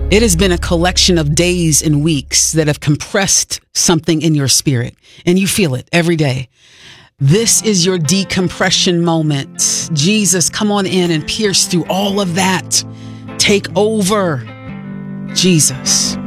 It has been a collection of days and weeks that have compressed something in your spirit, and you feel it every day. This is your decompression moment. Jesus, come on in and pierce through all of that. Take over, Jesus.